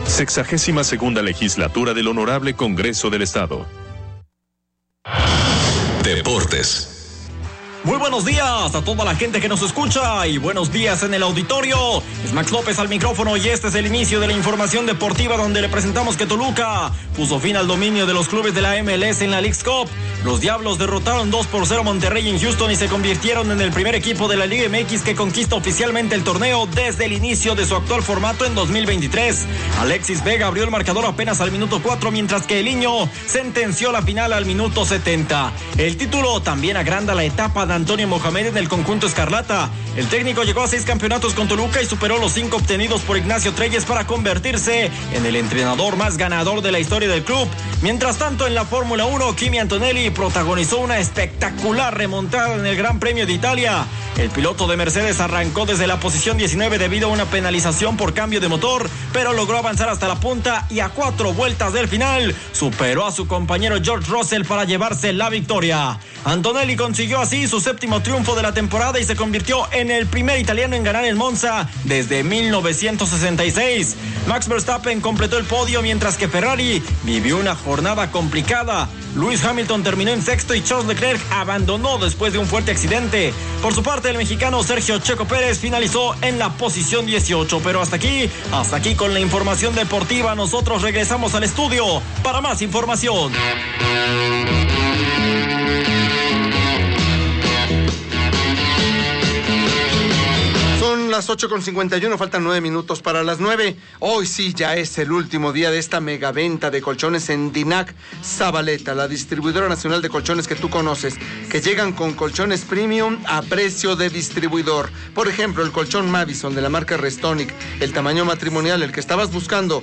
62ª Legislatura del Honorable Congreso del Estado. Deportes. Muy buenos días a toda la gente que nos escucha y buenos días en el auditorio. Es Max López al micrófono y este es el inicio de la información deportiva donde le presentamos que Toluca puso fin al dominio de los clubes de la MLS en la Leagues Cup. Los Diablos derrotaron 2-0 a Monterrey en Houston y se convirtieron en el primer equipo de la Liga MX que conquista oficialmente el torneo desde el inicio de su actual formato en 2023. Alexis Vega abrió el marcador apenas al minuto 4, mientras que Eliño sentenció la final al minuto 70. El título también agranda la etapa de Antonio Mohamed en el conjunto escarlata. El técnico llegó a 6 campeonatos con Toluca y superó los 5 obtenidos por Ignacio Treyes para convertirse en el entrenador más ganador de la historia del club. Mientras tanto, en la Fórmula 1, Kimi Antonelli protagonizó una espectacular remontada en el Gran Premio de Italia. El piloto de Mercedes arrancó desde la posición 19 debido a una penalización por cambio de motor, pero logró avanzar hasta la punta y a 4 vueltas del final superó a su compañero George Russell para llevarse la victoria. Antonelli consiguió así su 7º triunfo de la temporada y se convirtió en el primer italiano en ganar el Monza desde 1966. Max Verstappen completó el podio mientras que Ferrari vivió una jornada complicada. Lewis Hamilton terminó en 6º y Charles Leclerc abandonó después de un fuerte accidente. Por su parte, el mexicano Sergio Checo Pérez finalizó en la posición 18. Pero hasta aquí con la información deportiva. Nosotros regresamos al estudio para más información. Son las 8:51, faltan 9 minutos para las 9. Hoy sí, ya es el último día de esta megaventa de colchones en Dinac Zabaleta, la distribuidora nacional de colchones que tú conoces, que llegan con colchones premium a precio de distribuidor. Por ejemplo, el colchón Madison de la marca Restonic, el tamaño matrimonial, el que estabas buscando,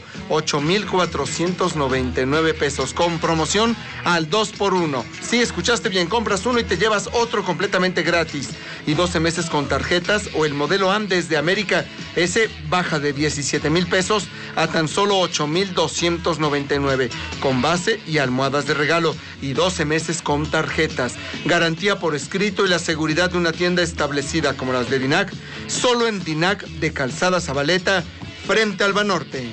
8,499 pesos, con promoción al 2x1. Sí, escuchaste bien, compras uno y te llevas otro completamente gratis. Y 12 meses con tarjetas, o el modelo AM desde América, ese baja de 17,000 pesos a tan solo 8,299, con base y almohadas de regalo, y 12 meses con tarjetas. Garantía por escrito y la seguridad de una tienda establecida como las de Dinac, solo en Dinac de Calzada Zabaleta, frente al Banorte.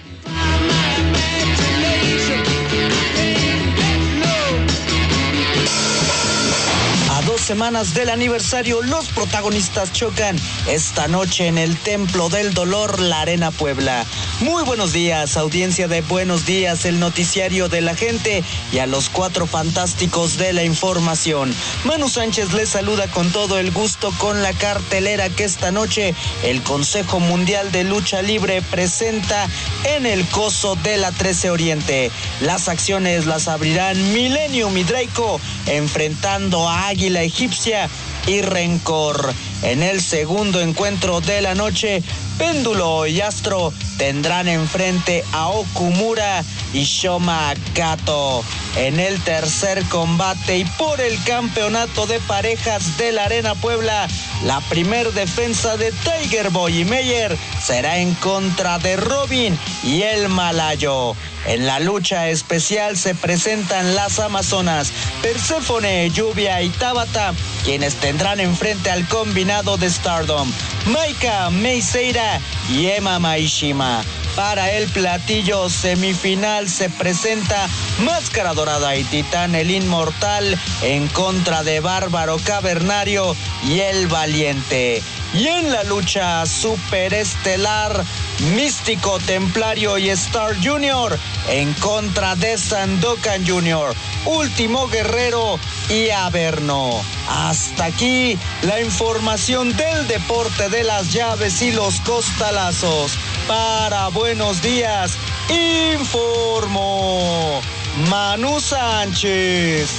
A 2 semanas del aniversario, los protagonistas chocan esta noche en el Templo del Dolor, la Arena Puebla. Muy buenos días, audiencia de Buenos Días, el noticiario de la gente, y a los 4 fantásticos de la información. Manu Sánchez les saluda con todo el gusto con la cartelera que esta noche el Consejo Mundial de Lucha Libre presenta en el Coso de la 13 Oriente. Las acciones las abrirán Millennium y Draco enfrentando a Águila Egipcia y Rencor. En el segundo encuentro de la noche, Péndulo y Astro tendrán enfrente a Okumura y Shoma Kato. En el tercer combate y por el campeonato de parejas de la Arena Puebla, la primer defensa de Tiger Boy y Meyer será en contra de Robin y el Malayo. En la lucha especial se presentan las Amazonas, Perséfone, Lluvia y Tabata, quienes tendrán enfrente al combinado de Stardom, Maika, Meiseira y Emma Maishima. Para el platillo semifinal se presenta Máscara Dorada y Titán el Inmortal en contra de Bárbaro Cavernario y el Valiente. Y en la lucha superestelar, Místico, Templario y Star Junior en contra de Sandokan Junior, Último Guerrero y Averno. Hasta aquí la información del deporte de las llaves y los costalazos. Para Buenos Días, informó Manu Sánchez.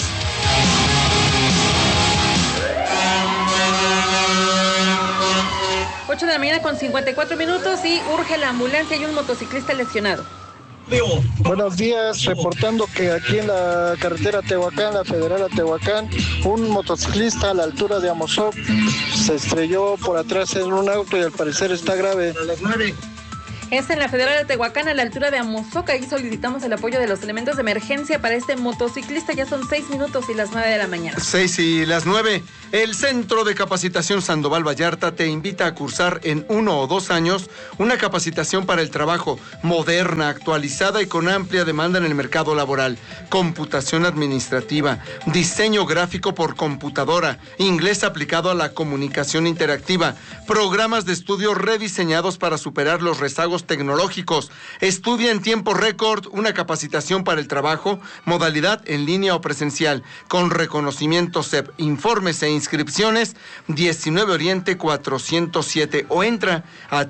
8 de la mañana con 54 minutos y urge la ambulancia y un motociclista lesionado. Buenos días, reportando que aquí en la carretera Tehuacán, la federal a Tehuacán, un motociclista a la altura de Amozoc se estrelló por atrás en un auto y al parecer está grave. Es en la Federal de Tehuacán, a la altura de Amozoca. Ahí solicitamos el apoyo de los elementos de emergencia para este motociclista. Ya son 6 minutos y las 9 de la mañana. 6 y las 9. El Centro de Capacitación Sandoval Vallarta te invita a cursar en 1 o 2 años una capacitación para el trabajo moderna, actualizada y con amplia demanda en el mercado laboral. Computación administrativa, diseño gráfico por computadora, inglés aplicado a la comunicación interactiva, programas de estudio rediseñados para superar los rezagos tecnológicos. Estudia en tiempo récord una capacitación para el trabajo, modalidad en línea o presencial, con reconocimiento CEP. Informes e inscripciones 19 Oriente 407 o entra a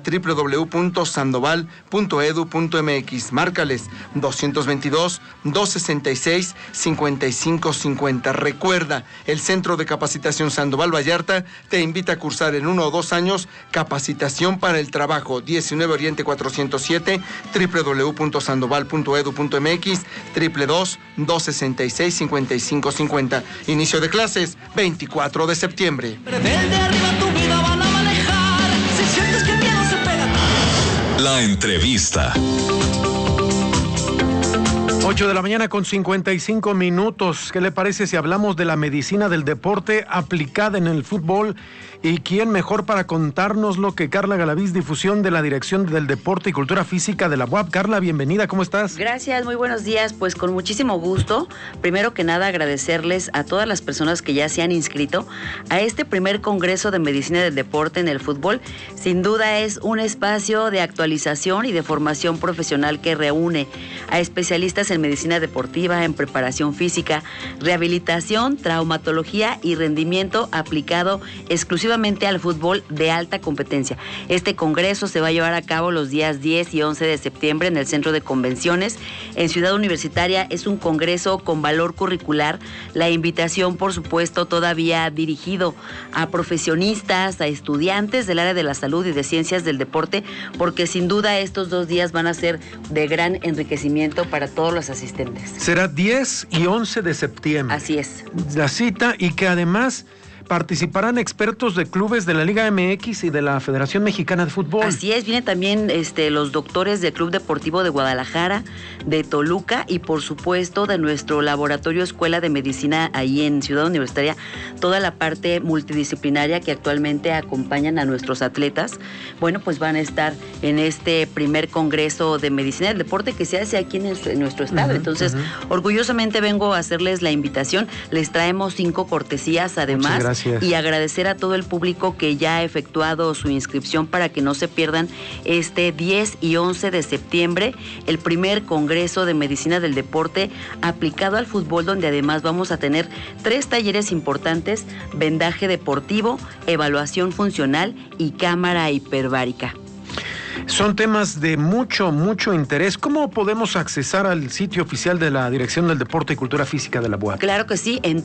www.sandoval.edu.mx. Márcales 222-266-5550. Recuerda, el Centro de Capacitación Sandoval Vallarta te invita a cursar en 1 o 2 años capacitación para el trabajo. 19 Oriente 407, www.sandoval.edu.mx, 222-266-5550. Inicio de clases 24 de septiembre. La entrevista. 8 de la mañana con 55 minutos. ¿Qué le parece si hablamos de la medicina del deporte aplicada en el fútbol? ¿Y quién mejor para contárnoslo que Carla Galaviz, difusión de la Dirección del Deporte y Cultura Física de la UAP? Carla, bienvenida, ¿cómo estás? Gracias, muy buenos días. Pues con muchísimo gusto. Primero que nada, agradecerles a todas las personas que ya se han inscrito a este primer Congreso de Medicina del Deporte en el fútbol. Sin duda es un espacio de actualización y de formación profesional que reúne a especialistas en medicina deportiva, en preparación física, rehabilitación, traumatología y rendimiento aplicado exclusivamente al fútbol de alta competencia. Este congreso se va a llevar a cabo los días 10 y 11 de septiembre en el Centro de Convenciones en Ciudad Universitaria. Es un congreso con valor curricular. La invitación, por supuesto, todavía dirigido a profesionistas, a estudiantes del área de la salud y de ciencias del deporte, porque sin duda estos 2 días van a ser de gran enriquecimiento para todos los asistentes. Será 10 y 11 de septiembre. Así es. La cita, y que además participarán expertos de clubes de la Liga MX y de la Federación Mexicana de Fútbol. Así es, vienen también los doctores del Club Deportivo de Guadalajara, de Toluca y por supuesto de nuestro laboratorio Escuela de Medicina ahí en Ciudad Universitaria, toda la parte multidisciplinaria que actualmente acompañan a nuestros atletas. Bueno, pues van a estar en este primer Congreso de Medicina del Deporte que se hace aquí en nuestro estado. Entonces, orgullosamente vengo a hacerles la invitación. Les traemos 5 cortesías además. Muchas gracias. Y agradecer a todo el público que ya ha efectuado su inscripción para que no se pierdan este 10 y 11 de septiembre, el primer Congreso de Medicina del Deporte aplicado al fútbol, donde además vamos a tener 3 talleres importantes: vendaje deportivo, evaluación funcional y cámara hiperbárica. Son temas de mucho interés. ¿Cómo podemos accesar al sitio oficial de la Dirección del Deporte y Cultura Física de la UAP? Claro que sí, en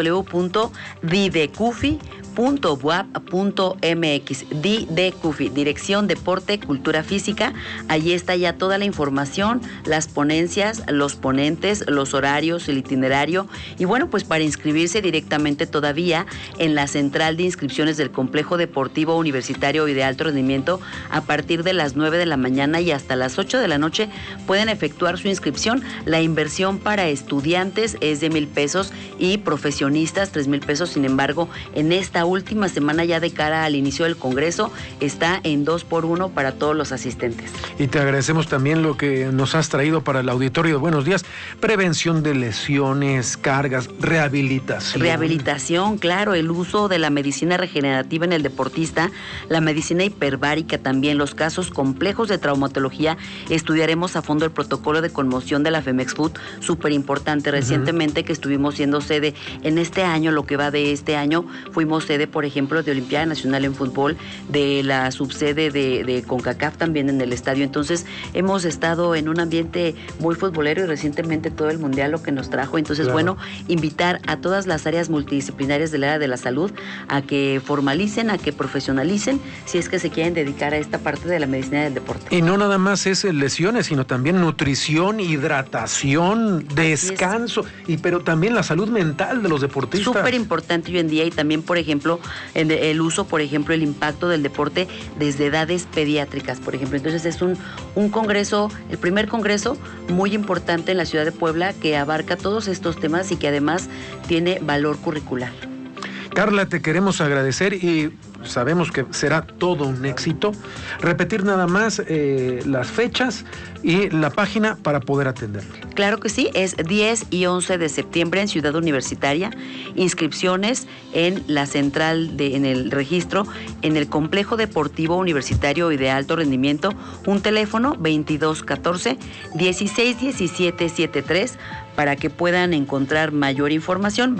www.didecufi.uap.mx. Didecufi, Dirección Deporte Cultura Física. Allí está ya toda la información, las ponencias, los ponentes, los horarios, el itinerario. Y bueno, pues para inscribirse directamente todavía en la central de inscripciones del Complejo Deportivo Universitario y de Alto Rendimiento, a partir de las 9 de la mañana y hasta las 8 de la noche pueden efectuar su inscripción. La inversión para estudiantes es de 1,000 pesos y profesionistas 3,000 pesos. Sin embargo, en esta última semana, ya de cara al inicio del Congreso, está en 2x1 para todos los asistentes. Y te agradecemos también lo que nos has traído para el auditorio de Buenos Días: prevención de lesiones, cargas, rehabilitación. Rehabilitación, claro, el uso de la medicina regenerativa en el deportista, la medicina hiperbárica también, los casos complejos de traumatología. Estudiaremos a fondo el protocolo de conmoción de la FEMEXFUT, súper importante. Recientemente que estuvimos siendo sede en este año, lo que va de este año, fuimos sede, por ejemplo, de Olimpiada Nacional en Fútbol, de la subsede de CONCACAF también en el estadio. Entonces, hemos estado en un ambiente muy futbolero y recientemente todo el Mundial lo que nos trajo. Entonces, claro, bueno, invitar a todas las áreas multidisciplinarias del área de la salud a que formalicen, a que profesionalicen, si es que se quieren dedicar a esta parte de la medicina del deporte. Y no nada más es lesiones, sino también nutrición, hidratación, descanso, pero también la salud mental de los deportistas. Súper importante hoy en día, y también, por ejemplo, el uso, por ejemplo, el impacto del deporte desde edades pediátricas, por ejemplo. Entonces es un congreso, el primer congreso muy importante en la ciudad de Puebla, que abarca todos estos temas y que además tiene valor curricular. Carla, te queremos agradecer y sabemos que será todo un éxito. Repetir nada más las fechas y la página para poder atenderlo. Claro que sí, es 10 y 11 de septiembre en Ciudad Universitaria. Inscripciones en la central, en el registro, en el Complejo Deportivo Universitario y de Alto Rendimiento. Un teléfono 2214-161773 para que puedan encontrar mayor información.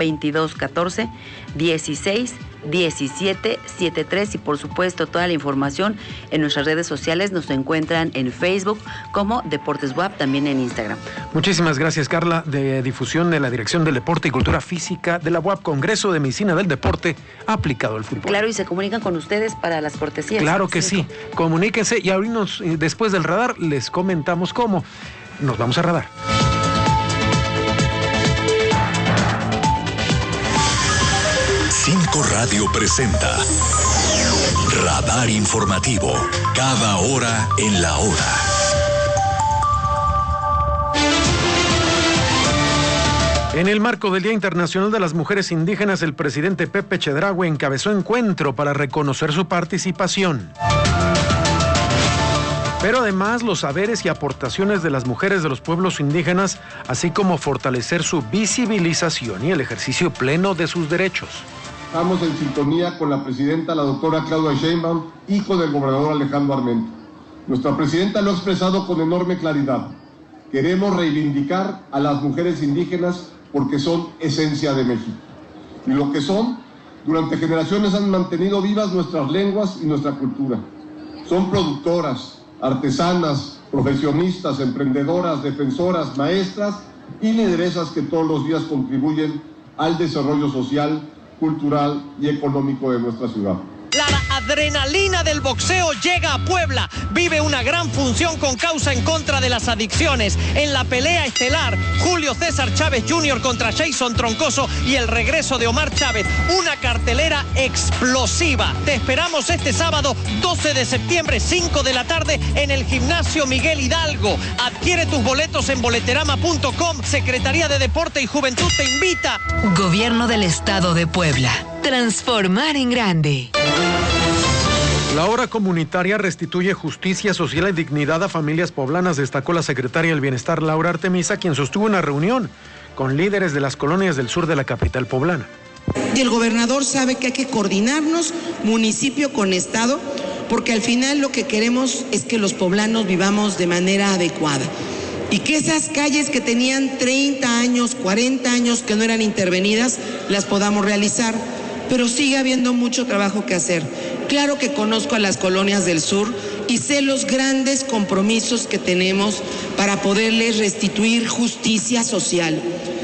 2214-161773, y por supuesto toda la información en nuestras redes sociales. Nos encuentran en Facebook como Deportes WAP, también en Instagram. Muchísimas gracias, Carla, de difusión de la Dirección del Deporte y Cultura Física de la UAP, Congreso de Medicina del Deporte aplicado al fútbol. Claro, y se comunican con ustedes para las cortesías. Claro que sí, comuníquense, y ahorita después del radar les comentamos cómo. Nos vamos a radar. Cinco Radio presenta Radar Informativo, cada hora en la hora. En el marco del Día Internacional de las Mujeres Indígenas, el presidente Pepe Chedraui encabezó encuentro para reconocer su participación. Pero además los saberes y aportaciones de las mujeres de los pueblos indígenas, así como fortalecer su visibilización y el ejercicio pleno de sus derechos. Estamos en sintonía con la presidenta, la doctora Claudia Sheinbaum, hijo del gobernador Alejandro Armenta. Nuestra presidenta lo ha expresado con enorme claridad. Queremos reivindicar a las mujeres indígenas porque son esencia de México. Y lo que son, durante generaciones han mantenido vivas nuestras lenguas y nuestra cultura. Son productoras, artesanas, profesionistas, emprendedoras, defensoras, maestras y lideresas que todos los días contribuyen al desarrollo social, cultural y económico de nuestra ciudad. La adrenalina del boxeo llega a Puebla. Vive una gran función con causa en contra de las adicciones. En la pelea estelar, Julio César Chávez Jr. contra Jason Troncoso y el regreso de Omar Chávez. Una cartelera explosiva. Te esperamos este sábado 12 de septiembre, 5 de la tarde, en el Gimnasio Miguel Hidalgo. Adquiere tus boletos en boleterama.com. Secretaría de Deporte y Juventud te invita. Gobierno del Estado de Puebla. Transformar en grande. La obra comunitaria restituye justicia social y dignidad a familias poblanas, destacó la secretaria del Bienestar, Laura Artemisa, quien sostuvo una reunión con líderes de las colonias del sur de la capital poblana. Y el gobernador sabe que hay que coordinarnos municipio con estado, porque al final lo que queremos es que los poblanos vivamos de manera adecuada. Y que esas calles que tenían 30 años, 40 años que no eran intervenidas, las podamos realizar. Pero sigue habiendo mucho trabajo que hacer. Claro que conozco a las colonias del sur y sé los grandes compromisos que tenemos para poderles restituir justicia social.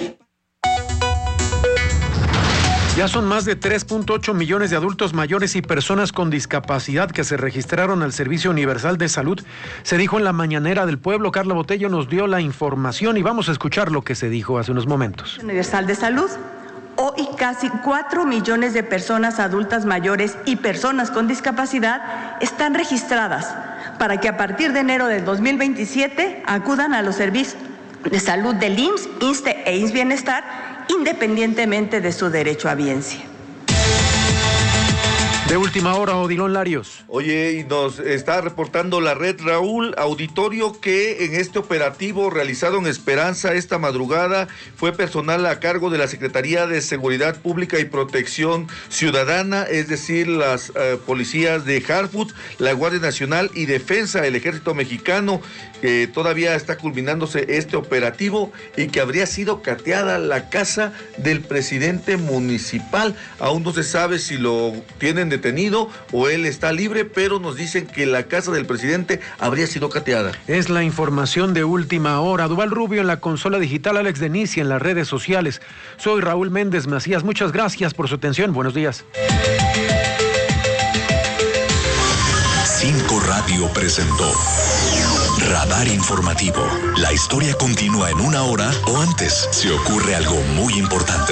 Ya son más de 3.8 millones de adultos mayores y personas con discapacidad que se registraron al Servicio Universal de Salud. Se dijo en la mañanera del pueblo. Carla Botello nos dio la información y vamos a escuchar lo que se dijo hace unos momentos. Universal de Salud. Hoy casi 4 millones de personas adultas mayores y personas con discapacidad están registradas para que a partir de enero del 2027 acudan a los servicios de salud del IMSS, ISSSTE e IMSS Bienestar, independientemente de su derecho a biencia. De última hora, Odilon Larios. Oye, y nos está reportando la red Raúl Auditorio que en este operativo realizado en Esperanza esta madrugada fue personal a cargo de la Secretaría de Seguridad Pública y Protección Ciudadana, es decir, las policías de Harfuch, la Guardia Nacional y Defensa, el Ejército Mexicano, que todavía está culminándose este operativo y que habría sido cateada la casa del presidente municipal. Aún no se sabe si lo tienen detenido o él está libre, pero nos dicen que la casa del presidente habría sido cateada. Es la información de última hora. Duval Rubio en la consola digital, Alex Denicia en las redes sociales. Soy Raúl Méndez Macías. Muchas gracias por su atención. Buenos días. 5 Radio Radio presentó Radar Informativo. La historia continúa en una hora o antes si ocurre algo muy importante.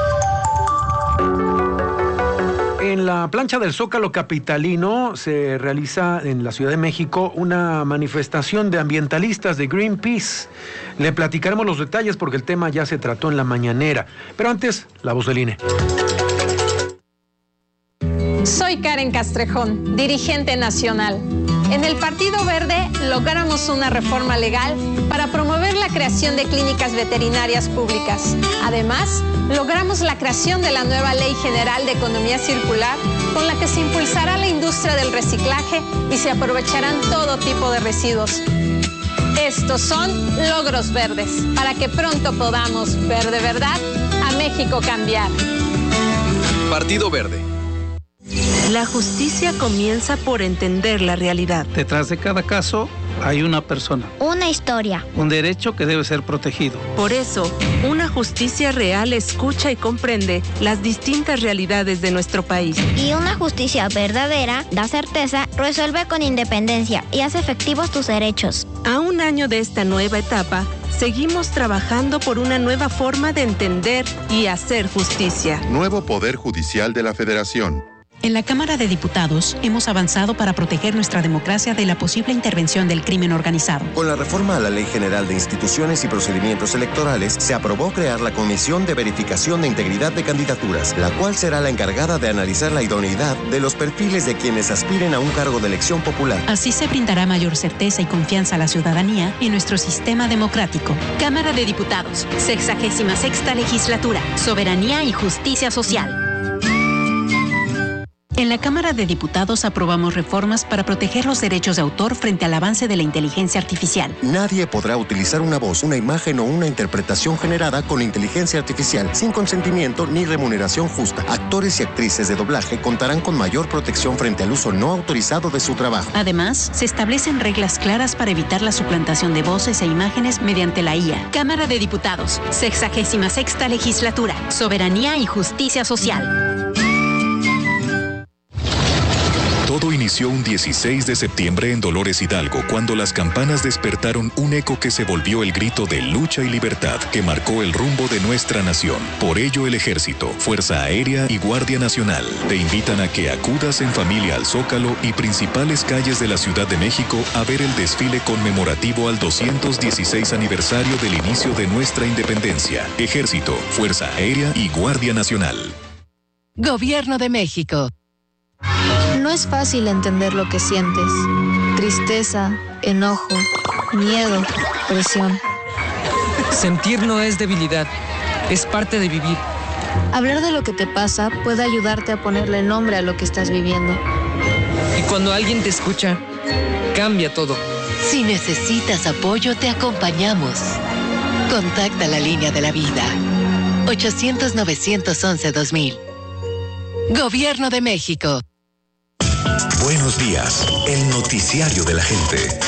En la plancha del Zócalo capitalino se realiza en la Ciudad de México una manifestación de ambientalistas de Greenpeace. Le platicaremos los detalles porque el tema ya se trató en la mañanera. Pero antes, la voz del INE. Soy Karen Castrejón, dirigente nacional. En el Partido Verde logramos una reforma legal para promover la creación de clínicas veterinarias públicas. Además, logramos la creación de la nueva Ley General de Economía Circular, con la que se impulsará la industria del reciclaje y se aprovecharán todo tipo de residuos. Estos son logros verdes, para que pronto podamos ver de verdad a México cambiar. Partido Verde. La justicia comienza por entender la realidad. Detrás de cada caso hay una persona. Una historia. Un derecho que debe ser protegido. Por eso, una justicia real escucha y comprende las distintas realidades de nuestro país. Y una justicia verdadera da certeza, resuelve con independencia y hace efectivos tus derechos. A un año de esta nueva etapa, seguimos trabajando por una nueva forma de entender y hacer justicia. Nuevo Poder Judicial de la Federación. En la Cámara de Diputados hemos avanzado para proteger nuestra democracia de la posible intervención del crimen organizado. Con la reforma a la Ley General de Instituciones y Procedimientos Electorales, se aprobó crear la Comisión de Verificación de Integridad de Candidaturas, la cual será la encargada de analizar la idoneidad de los perfiles de quienes aspiren a un cargo de elección popular. Así se brindará mayor certeza y confianza a la ciudadanía en nuestro sistema democrático. Cámara de Diputados, 66ª Legislatura, Soberanía y Justicia Social. En la Cámara de Diputados aprobamos reformas para proteger los derechos de autor frente al avance de la inteligencia artificial. Nadie podrá utilizar una voz, una imagen o una interpretación generada con inteligencia artificial sin consentimiento ni remuneración justa. Actores y actrices de doblaje contarán con mayor protección frente al uso no autorizado de su trabajo. Además, se establecen reglas claras para evitar la suplantación de voces e imágenes mediante la IA. Cámara de Diputados, 66ª Legislatura, Soberanía y Justicia Social. Todo inició un 16 de septiembre en Dolores Hidalgo, cuando las campanas despertaron un eco que se volvió el grito de lucha y libertad que marcó el rumbo de nuestra nación. Por ello, el Ejército, Fuerza Aérea y Guardia Nacional te invitan a que acudas en familia al Zócalo y principales calles de la Ciudad de México a ver el desfile conmemorativo al 216 aniversario del inicio de nuestra independencia. Ejército, Fuerza Aérea y Guardia Nacional. Gobierno de México. No es fácil entender lo que sientes. Tristeza, enojo, miedo, presión. Sentir no es debilidad, es parte de vivir. Hablar de lo que te pasa puede ayudarte a ponerle nombre a lo que estás viviendo. Y cuando alguien te escucha, cambia todo. Si necesitas apoyo, te acompañamos. Contacta la línea de la vida. 800-911-2000. Gobierno de México. Buenos días, el noticiario de la gente.